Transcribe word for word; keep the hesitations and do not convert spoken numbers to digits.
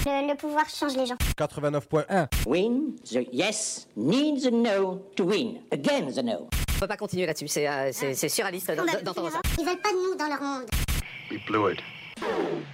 Le, le pouvoir change les gens. quatre-vingt-neuf point un. Win, the yes needs a no to win. Again the no. On peut pas continuer là-dessus, c'est euh, c'est- c'est surréaliste d'entendre ça. Ils veulent pas de nous dans leur monde. We blew it.